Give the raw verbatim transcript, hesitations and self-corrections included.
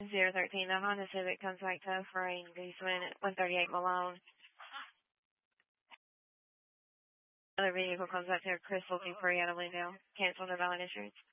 zero thirteen, the Honda Civic comes back to offering Gooseman at one thirty-eight Malone. Other vehicle comes back to Crystal Dupree out of Lindale. Cancel no valid insurance.